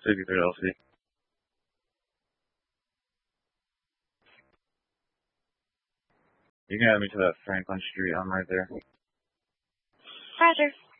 53 LC. You can add me to that Franklin Street. I'm right there. Roger.